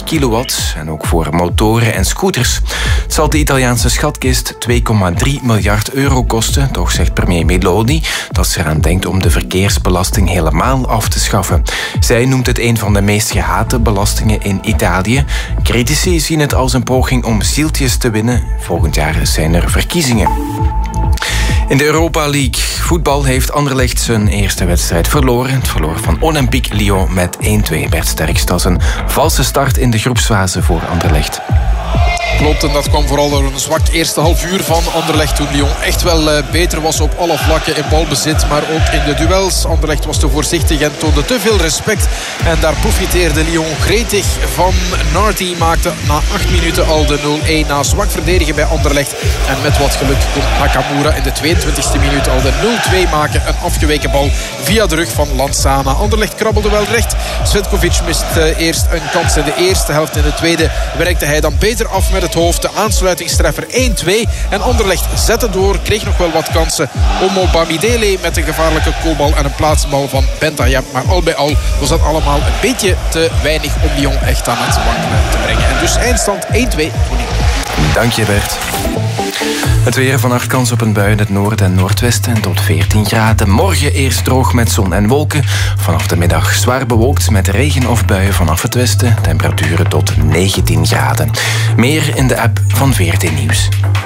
kilowatt en ook voor motoren en scooters. Het zal de Italiaanse schatkist 2,3 miljard euro kosten. Toch zegt premier Meloni dat ze eraan denkt om de verkeersbelasting helemaal af te schaffen. Zij noemt het een van de meest gehate belastingen in Italië. Critici zien het als een poging om zieltjes te winnen. Volgend jaar zijn er verkiezingen. In de Europa League voetbal heeft Anderlecht zijn eerste wedstrijd verloren. Het verloor van Olympique Lyon met 1-2. Bert Sterks, dat is een valse start in de groepsfase voor Anderlecht. Klopt, en dat kwam vooral door een zwak eerste half uur van Anderlecht, toen Lyon echt wel beter was op alle vlakken in balbezit, maar ook in de duels. Anderlecht was te voorzichtig en toonde te veel respect. En daar profiteerde Lyon gretig van. Narty maakte na 8 minuten al de 0-1 na zwak verdedigen bij Anderlecht. En met wat geluk kon Nakamura in de 22e minuut al de 0-2 maken. Een afgeweken bal via de rug van Lansana. Anderlecht krabbelde wel recht. Svetkovic mist eerst een kans in de eerste helft. In de tweede werkte hij dan beter af met het hoofd. De aansluitingstreffer 1-2. En Anderlecht zette door, kreeg nog wel wat kansen. Omo Bamidele met een gevaarlijke kopbal en een plaatsbal van Bentayeb. Maar al bij al was dat allemaal een beetje te weinig om Lyon echt aan het wankelen te brengen. En dus eindstand 1-2 voor Lyon. Dank je, Bert. Het weer: vannacht kans op een bui in het noorden en noordwesten tot 14 graden. Morgen eerst droog met zon en wolken. Vanaf de middag zwaar bewolkt met regen of buien vanaf het westen. Temperaturen tot 19 graden. Meer in de app van VRT Nieuws.